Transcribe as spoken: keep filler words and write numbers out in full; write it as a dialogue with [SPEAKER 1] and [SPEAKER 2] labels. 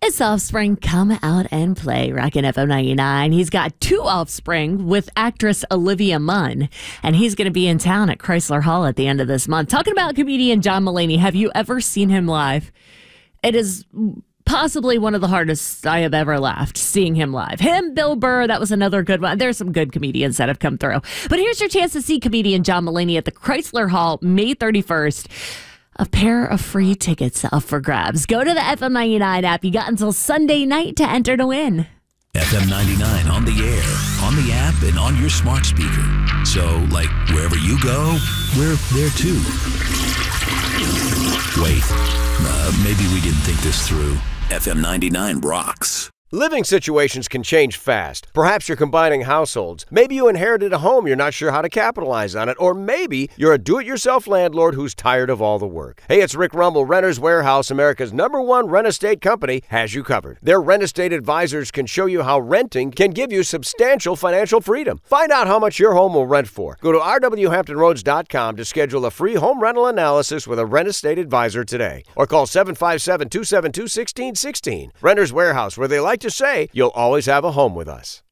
[SPEAKER 1] His offspring come out and play. Rockin' F M ninety-nine. He's got two offspring with actress Olivia Munn, and he's going to be in town at Chrysler Hall at the end of this month. Talking about comedian John Mulaney. Have you ever seen him live? It is possibly one of the hardest I have ever laughed, seeing him live. Him, Bill Burr, that was another good one. There's some good comedians that have come through. But here's your chance to see comedian John Mulaney at the Chrysler Hall May thirty-first. A pair of free tickets up for grabs. Go to the F M ninety-nine app. You got until Sunday night to enter to win.
[SPEAKER 2] F M ninety-nine on the air, on the app, and on your smart speaker. So, like, wherever you go, we're there too. Wait, uh, maybe we didn't think this through. F M ninety-nine rocks.
[SPEAKER 3] Living situations can change fast. Perhaps you're combining households. Maybe you inherited a home, you're not sure how to capitalize on it. Or maybe you're a do-it-yourself landlord who's tired of all the work. Hey, it's Rick Rumble. Renters Warehouse, America's number one rent estate company, has you covered. Their rent estate advisors can show you how renting can give you substantial financial freedom. Find out how much your home will rent for. Go to r w hampton roads dot com to schedule a free home rental analysis with a rent estate advisor today. Or call seven five seven, two seven two, one six one six. Renters Warehouse, where they like to say, you'll always have a home with us.